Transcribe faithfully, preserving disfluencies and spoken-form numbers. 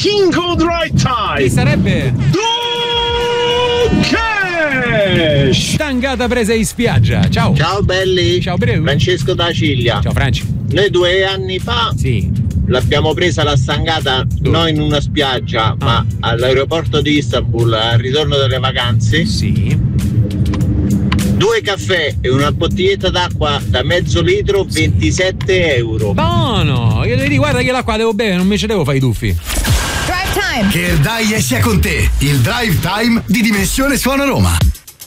King of Dry Time. Chi sarebbe? Cash. Stangata presa in spiaggia. Ciao. Ciao belli. Ciao Breu. Francesco da Ciglia. Ciao Franci. Noi due anni fa sì. l'abbiamo presa la stangata non in una spiaggia, ah. ma all'aeroporto di Istanbul al ritorno delle vacanze. Sì. Due caffè e una bottiglietta d'acqua da mezzo litro, ventisette euro. Buono! Io devo dire, guarda che l'acqua devo bere, non mi ci devo fare i tuffi. Drive Time! Che il Dai sia con te, il Drive Time di Dimensione Suono Roma.